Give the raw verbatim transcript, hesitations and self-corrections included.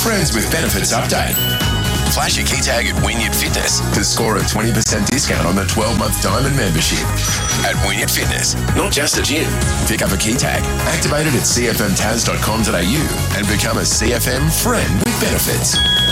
Friends with Benefits update. Flash your key tag at Wynyard Fitness to score a twenty percent discount on the twelve-month Diamond membership. At Wynyard Fitness, not just a gym. Pick up a key tag, activate it at c f m tas dot com dot a u and become a C F M friend with benefits.